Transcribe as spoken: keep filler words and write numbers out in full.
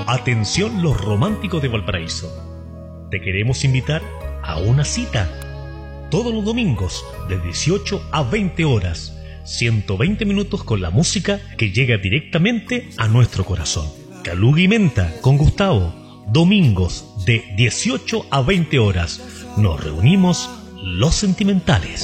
Atención los románticos de Valparaíso. Te queremos invitar a una cita. Todos los domingos, de dieciocho a veinte horas. ciento veinte minutos con la música que llega directamente a nuestro corazón. Caluga y Menta con Gustavo. Domingos, de dieciocho a veinte horas. Nos reunimos los sentimentales.